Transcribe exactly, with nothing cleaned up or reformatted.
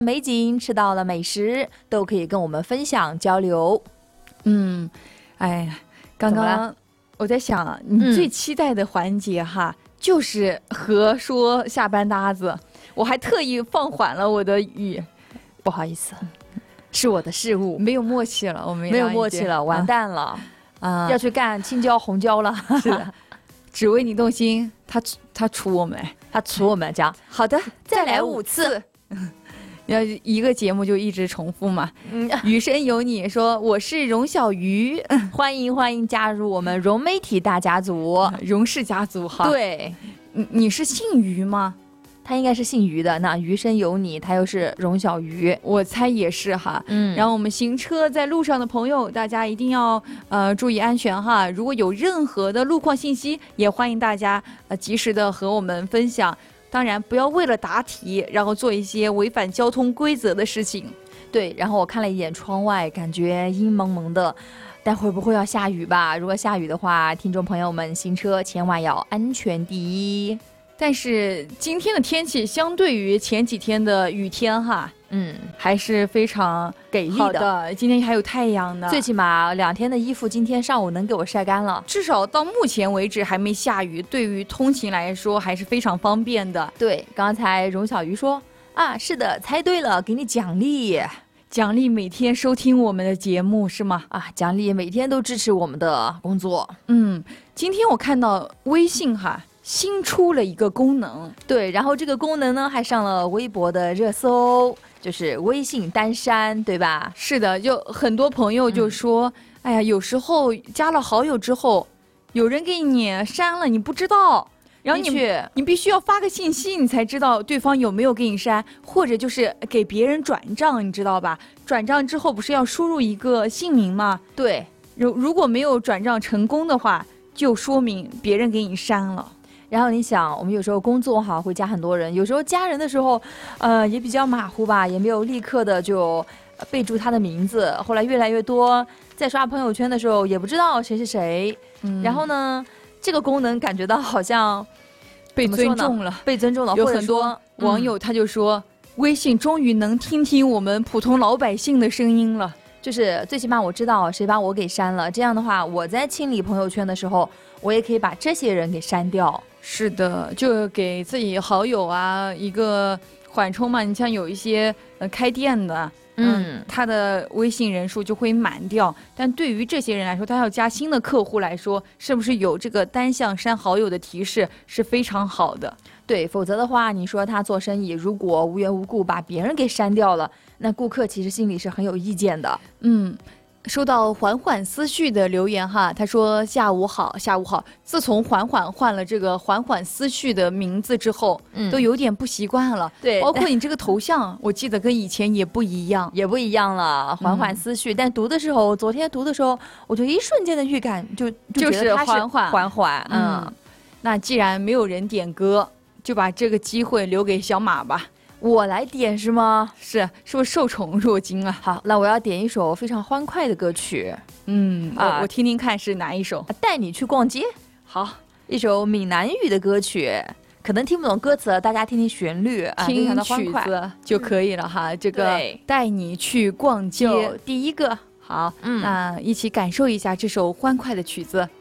美景，吃到了美食，都可以跟我们分享交流。 嗯，哎呀，刚刚我在想，你最期待的环节哈，嗯、就是和说下班搭子，我还特意放缓了我的语， 不好意思，是我的失误， 没有默契了，我们没有默契了，完蛋了啊！要去干青椒红椒了， 是的，只为你动心，他他除我们， 他除我们讲好的， 再来五次。 要一个节目就一直重复嘛。嗯，余生有你说我是荣小鱼， 欢迎欢迎加入我们融媒体大家族， 荣氏家族哈。 对， 你你是姓余吗？ 他应该是姓余的。那余生有你，他又是荣小鱼， 我猜也是哈。嗯，然后我们行车在路上的朋友，大家一定要呃注意安全哈。如果有任何的路况信息，也欢迎大家呃及时的和我们分享。当然不要为了答题然后做一些违反交通规则的事情。 对，然后我看了一眼窗外，感觉阴蒙蒙的，待会儿不会要下雨吧？如果下雨的话，听众朋友们行车千万要安全第一。 但是今天的天气相对于前几天的雨天哈，嗯，还是非常给力 的, 的。今天还有太阳呢， 最起码两天的衣服今天上午能给我晒干了， 至少到目前为止还没下雨，对于通勤来说还是非常方便的。 对，刚才荣小鱼说啊，是的，猜对了，给你奖励， 奖励每天收听我们的节目是吗？ 啊，奖励每天都支持我们的工作。 嗯，今天我看到微信哈新出了一个功能， 对，然后这个功能呢还上了微博的热搜，就是微信单删，对吧？ 是的，就很多朋友就说、嗯、哎呀，有时候加了好友之后有人给你删了你不知道，然后你你必须要发个信息你才知道对方有没有给你删，或者就是给别人转账，你知道吧？转账之后不是要输入一个姓名吗？ 对， 如如果没有转账成功的话，就说明别人给你删了。 然后你想，我们有时候工作哈会加很多人，有时候加人的时候，呃，也比较马虎吧，也没有立刻的就备注他的名字。后来越来越多，在刷朋友圈的时候也不知道谁是谁。嗯、然后呢，这个功能感觉到好像被尊重了， 被尊重了。 有很多网友他就说、嗯，微信终于能听听我们普通老百姓的声音了。 就是最起码我知道谁把我给删了，这样的话，我在清理朋友圈的时候，我也可以把这些人给删掉。 是的，就给自己好友啊一个缓冲嘛。你像有一些呃开店的，嗯，嗯他的微信人数就会满掉。但对于这些人来说，他要加新的客户来说，是不是有这个单向删好友的提示是非常好的？ 对，否则的话，你说他做生意，如果无缘无故把别人给删掉了，那顾客其实心里是很有意见的。 嗯。收到缓缓思绪的留言哈，他说下午好，下午好。自从缓缓换了这个缓缓思绪的名字之后，嗯，都有点不习惯了。 对， 包括你这个头像，我记得跟以前也不一样， 也不一样了。缓缓思绪，嗯、但读的时候，昨天读的时候，我就一瞬间的预感就就是缓缓缓缓。嗯， 嗯那既然没有人点歌，就把这个机会留给小马吧。 我来点是吗？ 是，是不是受宠若惊啊？ 好，那我要点一首非常欢快的歌曲。 嗯啊，我听听看是哪一首？ 带你去逛街。 好， 一首闽南语的歌曲，可能听不懂歌词，大家听听旋律， 听曲子就可以了哈。嗯、这个带你去逛街， 第一个。 好，嗯，那一起感受一下这首欢快的曲子。